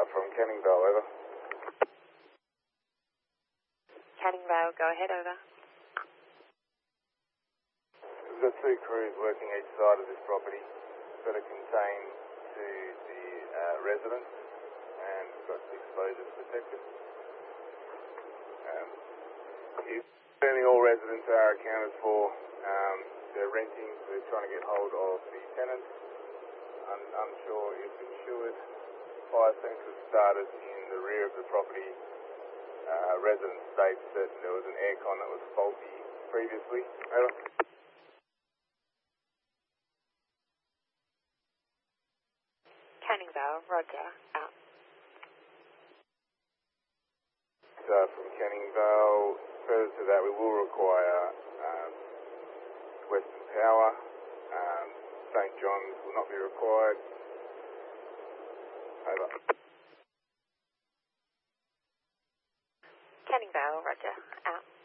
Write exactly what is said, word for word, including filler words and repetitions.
Uh, from Canning Vale, over. Canning Vale, go ahead, over. We've got two crews working each side of this property that are contained to the uh, residence, and we've got exposures protected. Um, if certainly all residents are accounted for. Um, they're renting, they're trying to get hold of the tenants. I'm unsure if insured. Fire sensors started in the rear of the property. Uh, resident states that there was an aircon that was faulty previously. Over. Canning Vale, roger, out. So from Canning Vale, further to that, we will require um, Western Power. Um, Saint John's will not be required. Over. Canning Vale, roger, out.